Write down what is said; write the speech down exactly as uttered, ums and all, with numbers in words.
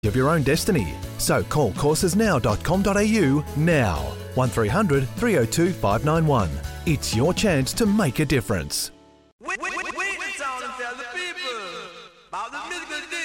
of your own destiny. So call courses now dot com dot a u now. one three hundred three oh two five nine one. It's your chance to make a difference.